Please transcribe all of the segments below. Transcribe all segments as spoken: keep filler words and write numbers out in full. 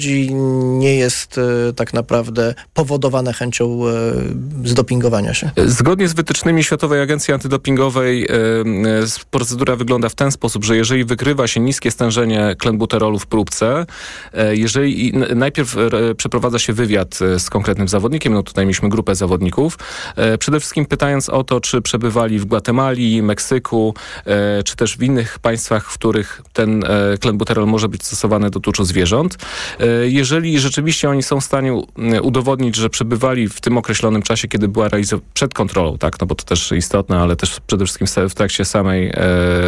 nie jest e, tak naprawdę powodowane chęcią e, zdopingowania się. Zgodnie z wytycznymi Światowej Agencji Antydopingowej e, procedura wygląda w ten sposób, że jeżeli wykrywa się niskie stężenie klenbuterolu w próbce, e, jeżeli n- najpierw e, przeprowadza się wywiad z konkretnym zawodnikiem, no tutaj mieliśmy grupę zawodników, e, przede wszystkim pytając o to, czy przebywali w Gwatemali, Meksyku, e, czy też w innych państwach, w których ten e, klenbuterol może być stosowany do tuczu zwierząt. E, Jeżeli rzeczywiście oni są w stanie udowodnić, że przebywali w tym określonym czasie, kiedy była realizowana przed kontrolą, tak, no bo to też istotne, ale też przede wszystkim w trakcie samej, e,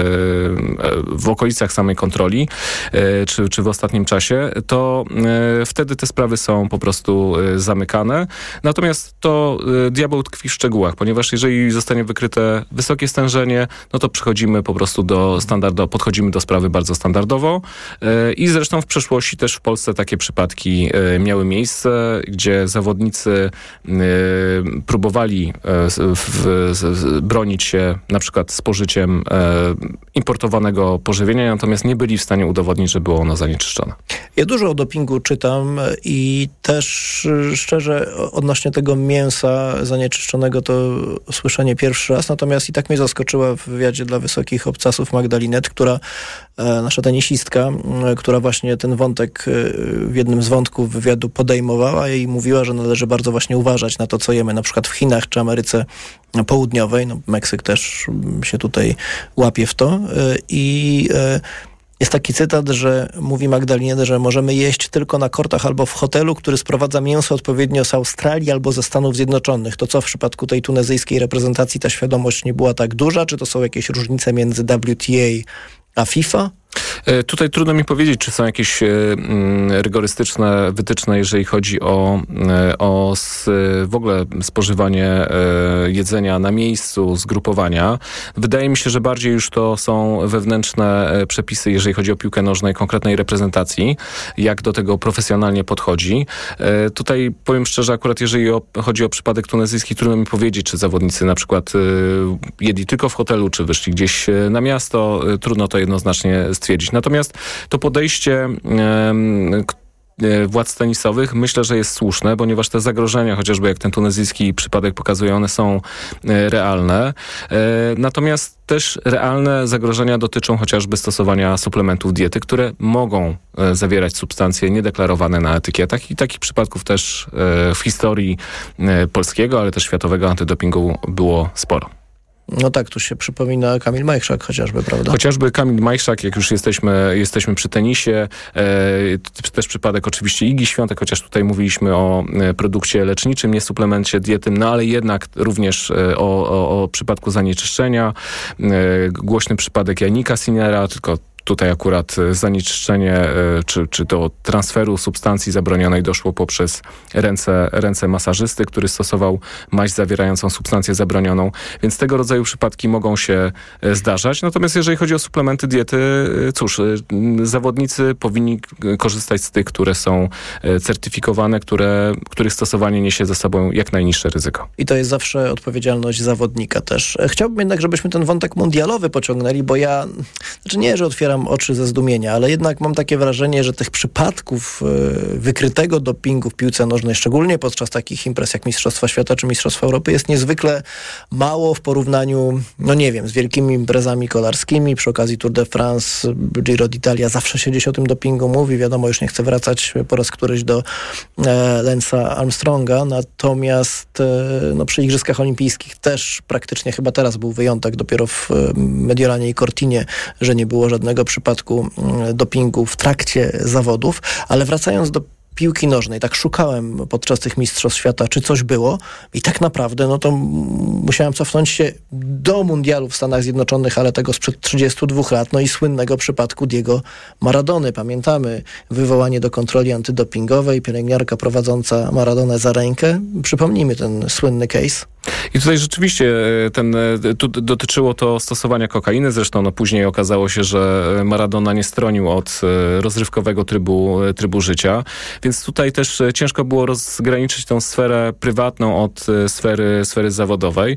w okolicach samej kontroli, e, czy, czy w ostatnim czasie, to e, wtedy te sprawy są po prostu e, zamykane. Natomiast to e, diabeł tkwi w szczegółach, ponieważ jeżeli zostanie wykryte wysokie stężenie, no to przechodzimy po prostu do standardu, podchodzimy do sprawy bardzo standardowo e, i zresztą w przeszłości też w Polsce takie przypadki e, miały miejsce, gdzie zawodnicy e, próbowali e, w, w, bronić się na przykład spożyciem e, importowanego pożywienia, natomiast nie byli w stanie udowodnić, że było ono zanieczyszczone. Ja dużo o dopingu czytam i też szczerze odnośnie tego mięsa zanieczyszczonego to słyszę nie pierwszy raz, natomiast i tak mnie zaskoczyła w wywiadzie dla Wysokich Obcasów Magdalinet, która, nasza tenisistka, która właśnie ten wątek w jednym z wątków wywiadu podejmowała i mówiła, że należy bardzo właśnie uważać na to, co jemy, na przykład w Chinach czy Ameryce Południowej. No, Meksyk też się tutaj łapie w to. I jest taki cytat, że mówi Magdalinet, że możemy jeść tylko na kortach albo w hotelu, który sprowadza mięso odpowiednio z Australii albo ze Stanów Zjednoczonych. To co w przypadku tej tunezyjskiej reprezentacji ta świadomość nie była tak duża? Czy to są jakieś różnice między W T A a FIFA? Tutaj trudno mi powiedzieć, czy są jakieś rygorystyczne wytyczne, jeżeli chodzi o, o w ogóle spożywanie jedzenia na miejscu, zgrupowania. Wydaje mi się, że bardziej już to są wewnętrzne przepisy, jeżeli chodzi o piłkę nożną i konkretnej reprezentacji, jak do tego profesjonalnie podchodzi. Tutaj powiem szczerze, akurat jeżeli o, chodzi o przypadek tunezyjski, trudno mi powiedzieć, czy zawodnicy na przykład jedli tylko w hotelu, czy wyszli gdzieś na miasto. Trudno to jednoznacznie stwierdzić. Natomiast to podejście władz tenisowych myślę, że jest słuszne, ponieważ te zagrożenia, chociażby jak ten tunezyjski przypadek pokazuje, one są realne. Natomiast też realne zagrożenia dotyczą chociażby stosowania suplementów diety, które mogą zawierać substancje niedeklarowane na etykietach i takich przypadków też w historii polskiego, ale też światowego antydopingu było sporo. No tak, tu się przypomina Kamil Majchrzak chociażby, prawda? Chociażby Kamil Majchrzak, jak już jesteśmy, jesteśmy przy tenisie. E, też przypadek oczywiście Igi Świątek, chociaż tutaj mówiliśmy o produkcie leczniczym, nie suplemencie diety, no ale jednak również o, o, o przypadku zanieczyszczenia. E, głośny przypadek Janika Sinnera, tylko tutaj akurat zanieczyszczenie czy, czy do transferu substancji zabronionej doszło poprzez ręce, ręce masażysty, który stosował maź zawierającą substancję zabronioną, więc tego rodzaju przypadki mogą się zdarzać. Natomiast jeżeli chodzi o suplementy diety, cóż, zawodnicy powinni korzystać z tych, które są certyfikowane, które, których stosowanie niesie ze sobą jak najniższe ryzyko. I to jest zawsze odpowiedzialność zawodnika też. Chciałbym jednak, żebyśmy ten wątek mundialowy pociągnęli, bo ja, znaczy nie, że otwieram oczy ze zdumienia, ale jednak mam takie wrażenie, że tych przypadków y, wykrytego dopingu w piłce nożnej, szczególnie podczas takich imprez jak Mistrzostwa Świata czy Mistrzostwa Europy, jest niezwykle mało w porównaniu, no nie wiem, z wielkimi imprezami kolarskimi. Przy okazji Tour de France, Giro d'Italia zawsze się gdzieś o tym dopingu mówi. Wiadomo, już nie chcę wracać po raz któryś do e, Lance'a Armstronga, natomiast e, no, przy Igrzyskach Olimpijskich też praktycznie chyba teraz był wyjątek, dopiero w e, Mediolanie i Cortinie, że nie było żadnego przypadku dopingu w trakcie zawodów, ale wracając do piłki nożnej, tak szukałem podczas tych Mistrzostw Świata, czy coś było i tak naprawdę, no to musiałem cofnąć się do mundialu w Stanach Zjednoczonych, ale tego sprzed trzydziestu dwóch lat, no i słynnego przypadku Diego Maradony. Pamiętamy wywołanie do kontroli antydopingowej, pielęgniarka prowadząca Maradonę za rękę. Przypomnijmy ten słynny case. I tutaj rzeczywiście ten, tu dotyczyło to stosowania kokainy, zresztą no później okazało się, że Maradona nie stronił od rozrywkowego trybu, trybu życia, więc tutaj też ciężko było rozgraniczyć tą sferę prywatną od sfery, sfery zawodowej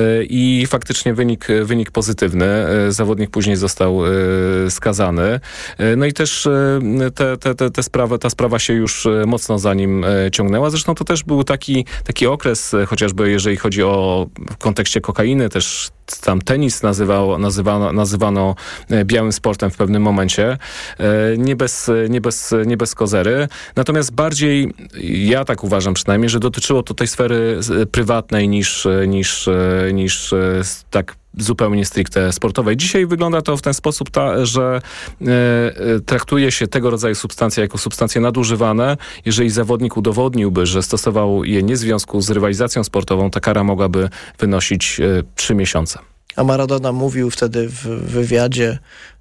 i faktycznie wynik, wynik pozytywny. Zawodnik później został skazany. No i też te, te, te, te sprawy, ta sprawa się już mocno za nim ciągnęła. Zresztą to też był taki, taki okres, chociażby jeżeli chodzi o w kontekście kokainy, też tam tenis nazywało, nazywano, nazywano białym sportem w pewnym momencie. Nie bez, nie bez, nie bez kozery. Natomiast bardziej, ja tak uważam przynajmniej, że dotyczyło to tej sfery prywatnej niż, niż, niż tak zupełnie stricte sportowej. Dzisiaj wygląda to w ten sposób, ta, że e, traktuje się tego rodzaju substancje jako substancje nadużywane. Jeżeli zawodnik udowodniłby, że stosował je nie w związku z rywalizacją sportową, ta kara mogłaby wynosić e, trzy miesiące. A Maradona mówił wtedy w wywiadzie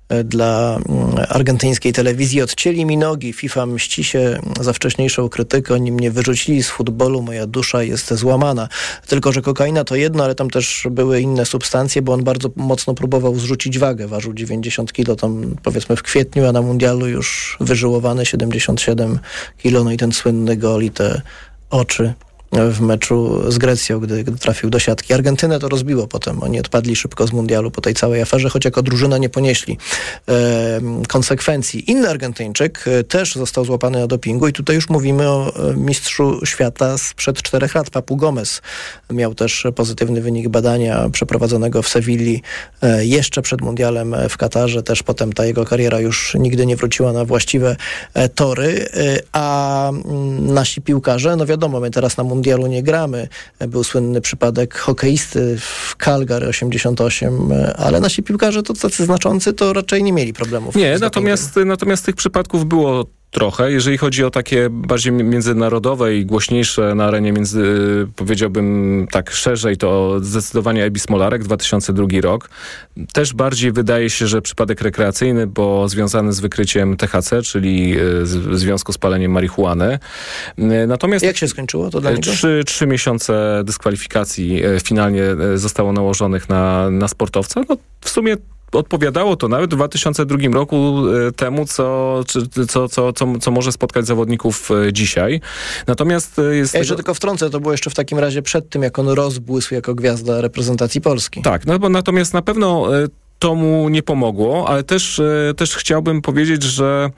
dla argentyńskiej telewizji: odcięli mi nogi, FIFA mści się za wcześniejszą krytykę, oni mnie wyrzucili z futbolu, moja dusza jest złamana. Tylko że kokaina to jedno, ale tam też były inne substancje, bo on bardzo mocno próbował zrzucić wagę. Ważył dziewięćdziesiąt kilo, tam powiedzmy w kwietniu, a na mundialu już wyżyłowany siedemdziesiąt siedem kilo. No i ten słynny gol i te oczy w meczu z Grecją, gdy, gdy trafił do siatki. Argentynę to rozbiło potem. Oni odpadli szybko z mundialu po tej całej aferze, choć jako drużyna nie ponieśli e, konsekwencji. Inny Argentyńczyk e, też został złapany na dopingu i tutaj już mówimy o e, mistrzu świata sprzed czterech lat. Papu Gomez miał też pozytywny wynik badania przeprowadzonego w Sewilli e, jeszcze przed mundialem w Katarze. Też potem ta jego kariera już nigdy nie wróciła na właściwe e, tory. E, a m, nasi piłkarze, no wiadomo, my teraz na mundialu mundialu nie gramy. Był słynny przypadek hokeisty w Calgary osiemdziesiąt osiem, ale nasi piłkarze to tacy znaczący, to raczej nie mieli problemów. Nie, natomiast, natomiast tych przypadków było trochę. Jeżeli chodzi o takie bardziej międzynarodowe i głośniejsze na arenie między, powiedziałbym tak szerzej, to zdecydowanie Ebi Smolarek, dwa tysiące drugi rok. Też bardziej wydaje się, że przypadek rekreacyjny, bo związany z wykryciem T H C, czyli w związku z paleniem marihuany. Natomiast jak się skończyło to dla niego? Trzy, trzy miesiące dyskwalifikacji finalnie zostało nałożonych na, na sportowca. No, w sumie odpowiadało to nawet w dwa tysiące drugim roku temu, co, czy, co, co, co, co może spotkać zawodników dzisiaj. Natomiast jest... Ja jeszcze tego... tylko wtrącę, to było jeszcze w takim razie przed tym, jak on rozbłysł jako gwiazda reprezentacji Polski. Tak, no bo natomiast na pewno to mu nie pomogło, ale też, też chciałbym powiedzieć, że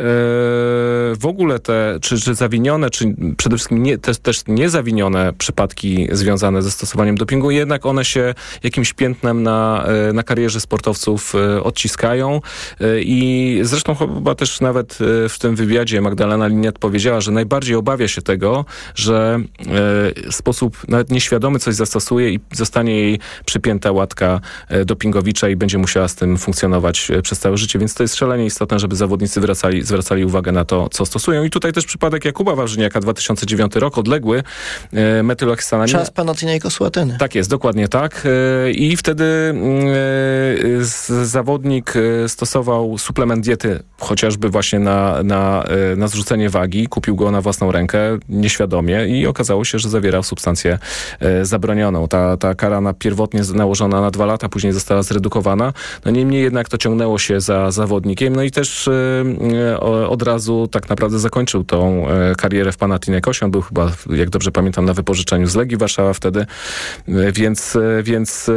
w ogóle te, czy, czy zawinione, czy przede wszystkim nie, też, też niezawinione przypadki związane ze stosowaniem dopingu, jednak one się jakimś piętnem na, na karierze sportowców odciskają i zresztą chyba też nawet w tym wywiadzie Magdalena Linnet powiedziała, że najbardziej obawia się tego, że w sposób nawet nieświadomy coś zastosuje i zostanie jej przypięta łatka dopingowicza i będzie musiała z tym funkcjonować przez całe życie, więc to jest szalenie istotne, żeby zawodnicy wracali zwracali uwagę na to, co stosują. I tutaj też przypadek Jakuba Wawrzyniaka, dwa tysiące dziewiąty rok, odległy, e, metyloheksanamin. Czas Panathinaikos Ateny. Tak jest, dokładnie tak. E, I wtedy e, z, zawodnik stosował suplement diety, chociażby właśnie na, na, na zrzucenie wagi. Kupił go na własną rękę, nieświadomie i okazało się, że zawierał substancję e, zabronioną. Ta, ta kara na pierwotnie nałożona na dwa lata, później została zredukowana. No niemniej jednak to ciągnęło się za zawodnikiem. No i też e, od razu tak naprawdę zakończył tą karierę w Panathinaikosie. On był chyba, jak dobrze pamiętam, na wypożyczeniu z Legii Warszawa wtedy, więc, więc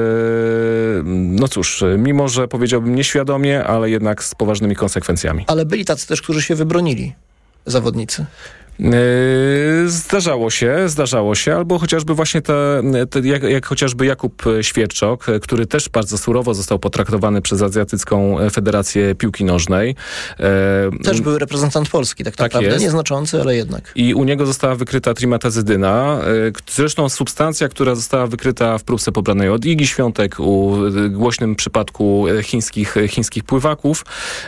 no cóż, mimo że powiedziałbym nieświadomie, ale jednak z poważnymi konsekwencjami. Ale byli tacy też, którzy się wybronili, zawodnicy. Zdarzało się, zdarzało się, albo chociażby właśnie te, te jak, jak chociażby Jakub Świerczok, który też bardzo surowo został potraktowany przez Azjatycką Federację Piłki Nożnej. Też był reprezentant Polski, tak, tak naprawdę, jest. Nieznaczący, ale jednak. I u niego została wykryta trimetazydyna, zresztą substancja, która została wykryta w próbce pobranej od Igi Świątek, u głośnym przypadku chińskich, chińskich pływaków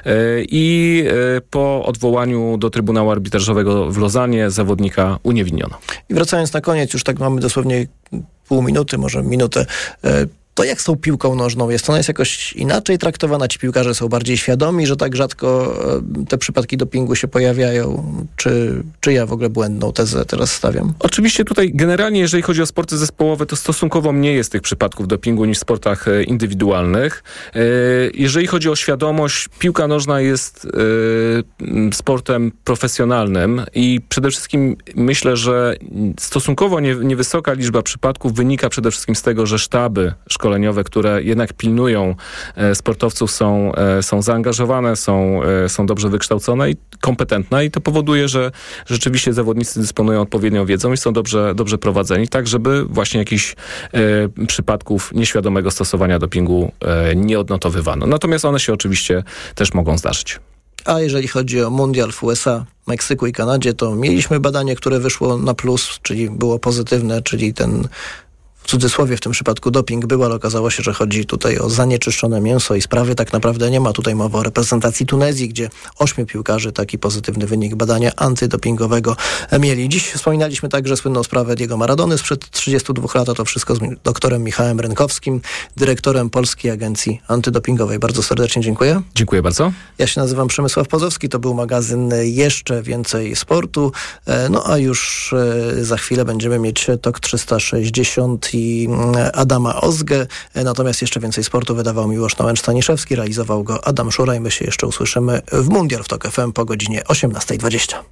i po odwołaniu do Trybunału Arbitrażowego w Lozanie zawodnika uniewinniono. I wracając na koniec, już tak mamy dosłownie pół minuty, może minutę. To jak z tą piłką nożną jest? Ona jest jakoś inaczej traktowana? Ci piłkarze są bardziej świadomi, że tak rzadko te przypadki dopingu się pojawiają? Czy, czy ja w ogóle błędną tezę teraz stawiam? Oczywiście tutaj generalnie, jeżeli chodzi o sporty zespołowe, to stosunkowo mniej jest tych przypadków dopingu niż w sportach indywidualnych. Jeżeli chodzi o świadomość, piłka nożna jest sportem profesjonalnym i przede wszystkim myślę, że stosunkowo niewysoka liczba przypadków wynika przede wszystkim z tego, że sztaby szkoleniowe, które jednak pilnują sportowców, są, są zaangażowane, są, są dobrze wykształcone i kompetentne i to powoduje, że rzeczywiście zawodnicy dysponują odpowiednią wiedzą i są dobrze, dobrze prowadzeni, tak żeby właśnie jakichś e, przypadków nieświadomego stosowania dopingu e, nie odnotowywano. Natomiast one się oczywiście też mogą zdarzyć. A jeżeli chodzi o mundial w U S A, Meksyku i Kanadzie, to mieliśmy badanie, które wyszło na plus, czyli było pozytywne, czyli ten w cudzysłowie w tym przypadku doping był, ale okazało się, że chodzi tutaj o zanieczyszczone mięso i sprawy tak naprawdę nie ma. Tutaj mowa o reprezentacji Tunezji, gdzie ośmiu piłkarzy taki pozytywny wynik badania antydopingowego mieli. Dziś wspominaliśmy także słynną sprawę Diego Maradony sprzed trzydziestu dwóch lat, a to wszystko z doktorem Michałem Rynkowskim, dyrektorem Polskiej Agencji Antydopingowej. Bardzo serdecznie dziękuję. Dziękuję bardzo. Ja się nazywam Przemysław Pozowski, to był magazyn Jeszcze Więcej Sportu. No a już za chwilę będziemy mieć Tok trzysta sześćdziesiąt i Adama Ozgę. Natomiast Jeszcze Więcej Sportu wydawał Miłosz Nałęcz-Staniszewski, realizował go Adam Szura i my się jeszcze usłyszymy w Mundial w Tok F M po godzinie osiemnasta dwadzieścia.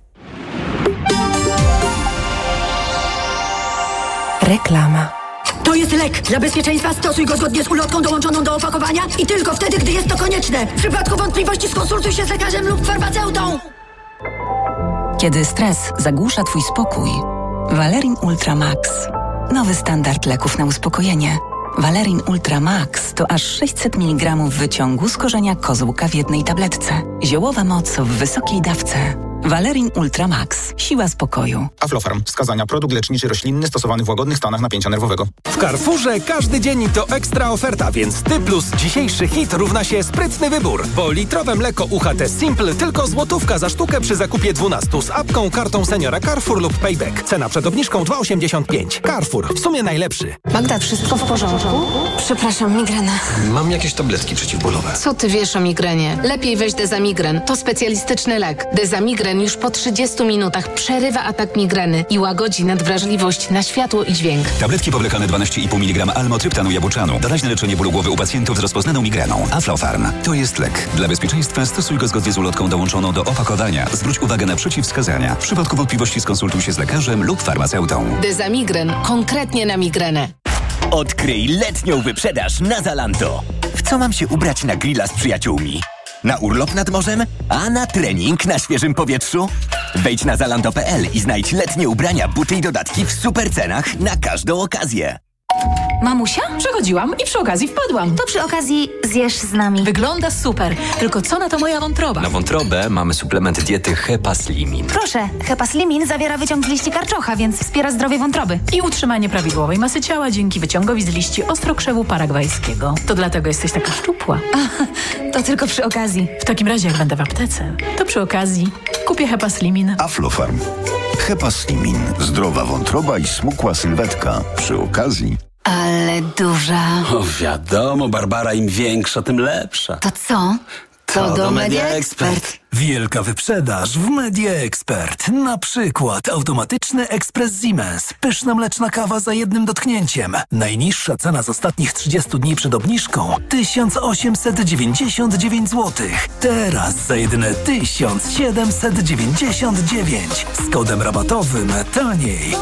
Reklama. To jest lek. Dla bezpieczeństwa stosuj go zgodnie z ulotką dołączoną do opakowania i tylko wtedy, gdy jest to konieczne. W przypadku wątpliwości skonsultuj się z lekarzem lub farmaceutą. Kiedy stres zagłusza twój spokój, Valerin Ultra Max. Nowy standard leków na uspokojenie. Valerin Ultra Max to aż sześćset miligramów wyciągu z korzenia kozłka w jednej tabletce. Ziołowa moc w wysokiej dawce. Valerin Ultra Max. Siła spokoju. Aflofarm. Wskazania: produkt leczniczy roślinny stosowany w łagodnych stanach napięcia nerwowego. W Carrefourze każdy dzień to ekstra oferta, więc ty plus dzisiejszy hit równa się sprytny wybór. Bo litrowe mleko U H T Simple tylko złotówka za sztukę przy zakupie dwunastu z apką, kartą seniora Carrefour lub Payback. Cena przed obniżką dwa osiemdziesiąt pięć. Carrefour. W sumie najlepszy. Magda, wszystko w porządku? Przepraszam, migrena. Mam jakieś tabletki przeciwbólowe. Co ty wiesz o migrenie? Lepiej weź Dezamigren. To specjalistyczny lek. Dezamigren już po trzydziestu minutach przerywa atak migreny i łagodzi nadwrażliwość na światło i dźwięk. Tabletki powlekane dwanaście i pół miligrama almotryptanu jabłczanu. Doraźne leczenie bólu głowy u pacjentów z rozpoznaną migreną. Aflofarm. To jest lek. Dla bezpieczeństwa stosuj go zgodnie z ulotką dołączoną do opakowania. Zwróć uwagę na przeciwwskazania. W przypadku wątpliwości skonsultuj się z lekarzem lub farmaceutą. Dezamigren. Konkretnie na migrenę. Odkryj letnią wyprzedaż na Zalando. W co mam się ubrać na grilla z przyjaciółmi? Na urlop nad morzem? A na trening na świeżym powietrzu? Wejdź na zalando kropka p l i znajdź letnie ubrania, buty i dodatki w super cenach na każdą okazję. Mamusia? Przechodziłam i przy okazji wpadłam. To przy okazji zjesz z nami. Wygląda super. Tylko co na to moja wątroba? Na wątrobę mamy suplement diety Hepaslimin. Proszę, Hepaslimin zawiera wyciąg z liści karczocha, więc wspiera zdrowie wątroby. I utrzymanie prawidłowej masy ciała dzięki wyciągowi z liści ostrokrzewu paragwajskiego. To dlatego jesteś taka szczupła. A, to tylko przy okazji. W takim razie jak będę w aptece, to przy okazji kupię Hepaslimin. Aflofarm. Hepaslimin. Zdrowa wątroba i smukła sylwetka. Przy okazji. Ale duża. O wiadomo, Barbara, im większa, tym lepsza. To co? To, to do Media Expert. Wielka wyprzedaż w Media Expert. Na przykład automatyczny ekspres Siemens. Pyszna mleczna kawa za jednym dotknięciem. Najniższa cena z ostatnich trzydziestu dni przed obniżką tysiąc osiemset dziewięćdziesiąt dziewięć złotych. Teraz za jedyne tysiąc siedemset dziewięćdziesiąt dziewięć. Z kodem rabatowym taniej.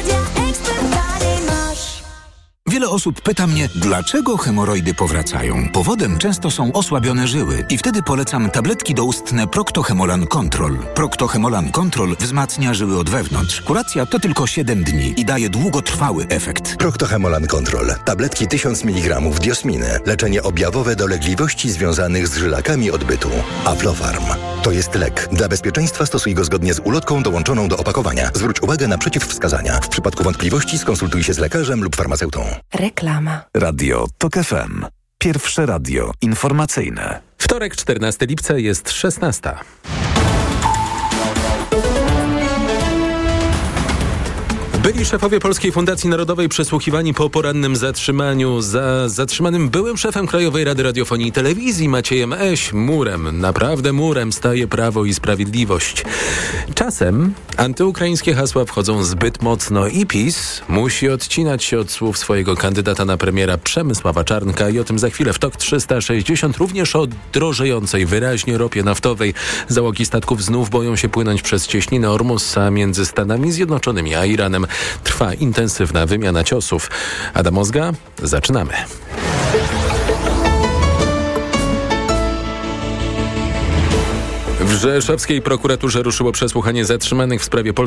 Wiele osób pyta mnie, dlaczego hemoroidy powracają. Powodem często są osłabione żyły i wtedy polecam tabletki doustne Procto-Hemolan Control. Procto-Hemolan Control wzmacnia żyły od wewnątrz. Kuracja to tylko siedem dni i daje długotrwały efekt. Procto-Hemolan Control. Tabletki tysiąc miligramów diosminy. Leczenie objawowe dolegliwości związanych z żylakami odbytu. Aflofarm. To jest lek. Dla bezpieczeństwa stosuj go zgodnie z ulotką dołączoną do opakowania. Zwróć uwagę na przeciwwskazania. W przypadku wątpliwości skonsultuj się z lekarzem lub farmaceutą. Reklama. Radio Tok F M. Pierwsze radio informacyjne. Wtorek, czternastego lipca, jest szesnasta. Byli szefowie Polskiej Fundacji Narodowej przesłuchiwani po porannym zatrzymaniu. Za zatrzymanym byłym szefem Krajowej Rady Radiofonii i Telewizji Maciejem Eś murem, naprawdę murem staje Prawo i Sprawiedliwość. Czasem antyukraińskie hasła wchodzą zbyt mocno i PiS musi odcinać się od słów swojego kandydata na premiera Przemysława Czarnka i o tym za chwilę w TOK trzysta sześćdziesiąt, również o drożejącej wyraźnie ropie naftowej. Załogi statków znów boją się płynąć przez cieśninę Ormusa między Stanami Zjednoczonymi a Iranem. Trwa intensywna wymiana ciosów. Adam Ozga, zaczynamy. W rzeszowskiej prokuraturze ruszyło przesłuchanie zatrzymanych w sprawie